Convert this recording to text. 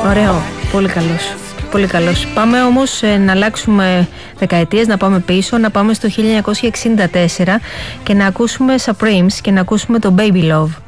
Ωραίο, πολύ καλός. Πολύ καλός. Πάμε όμως να αλλάξουμε δεκαετίες, να πάμε πίσω, να πάμε στο 1964 και να ακούσουμε Supremes και να ακούσουμε το Baby Love.